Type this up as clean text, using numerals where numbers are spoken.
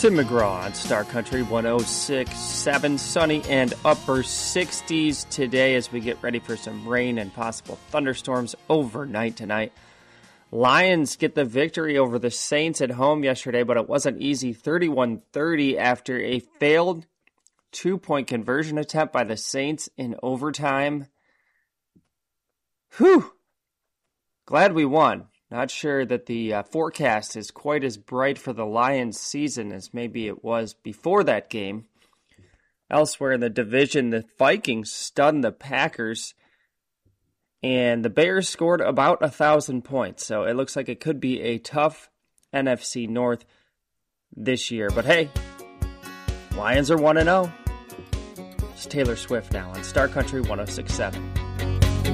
Tim McGraw on Star Country 106.7, sunny and upper 60s today as we get ready for some rain and possible thunderstorms overnight tonight. Lions get the victory over the Saints at home yesterday, but it wasn't easy. 31-30 after a failed two-point conversion attempt by the Saints in overtime. Whew! Glad we won. Not sure that the forecast is quite as bright for the Lions season as maybe it was before that game. Elsewhere in the division, the Vikings stunned the Packers, and the Bears scored about 1,000 points. So it looks like it could be a tough NFC North this year. But hey, Lions are 1-0. It's Taylor Swift now on Star Country 106.7.